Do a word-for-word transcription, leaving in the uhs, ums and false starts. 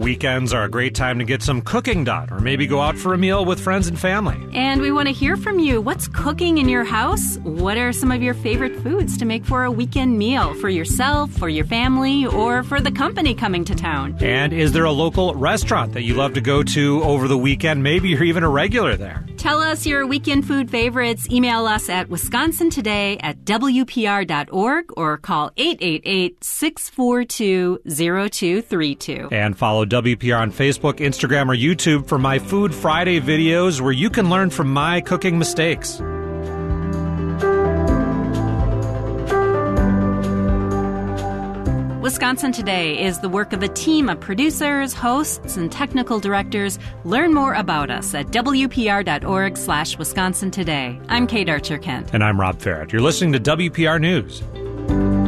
Weekends are a great time to get some cooking done or maybe go out for a meal with friends and family. And we want to hear from you. What's cooking in your house? What are some of your favorite foods to make for a weekend meal for yourself, for your family, or for the company coming to town? And is there a local restaurant that you love to go to over the weekend? Maybe you're even a regular there. Tell us your weekend food favorites. Email us at wisconsin today at w p r dot org or call eight eight eight, six four two, zero two three two. And follow W P R on Facebook, Instagram, or YouTube for my Food Friday videos where you can learn from my cooking mistakes. Wisconsin Today is the work of a team of producers, hosts, and technical directors. Learn more about us at w p r dot org slash Wisconsin Today. I'm Kate Archer-Kent. And I'm Rob Farrett. You're listening to W P R News.